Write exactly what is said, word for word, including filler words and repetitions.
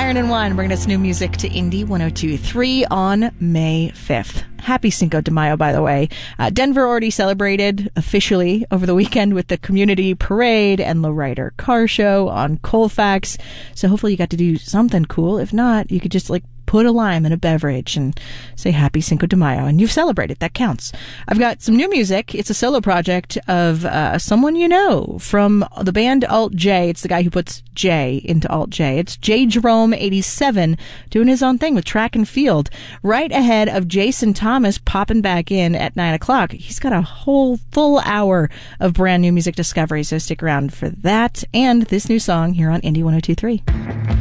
Iron and Wine bringing us new music to Indie one oh two point three on May fifth. Happy Cinco de Mayo, by the way. Uh, Denver already celebrated officially over the weekend with the community parade and Lowrider car show on Colfax. So hopefully you got to do something cool. If not, you could just like put a lime in a beverage and say Happy Cinco de Mayo, and you've celebrated. That counts. I've got some new music. It's a solo project of uh, someone you know from the band Alt J. It's the guy who puts J into Alt J. It's J Jerome eighty-seven doing his own thing with track and field. Right ahead of Jason Thomas popping back in at nine o'clock. He's got a whole full hour of brand new music discovery, so stick around for that and this new song here on Indie one oh two point three.